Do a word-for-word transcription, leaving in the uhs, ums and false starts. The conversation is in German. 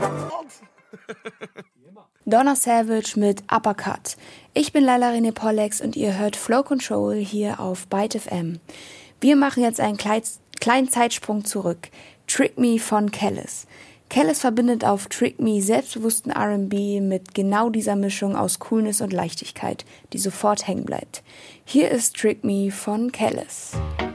Donna Savage mit Uppercut. Ich bin Laila René Pollex und ihr hört Flow Control hier auf Byte F M. Wir machen jetzt einen kleinen Zeitsprung zurück. Trick Me von Kelis. Kelis verbindet auf Trick Me selbstbewussten R and B mit genau dieser Mischung aus Coolness und Leichtigkeit, die sofort hängen bleibt. Hier ist Trick Me von Kelis.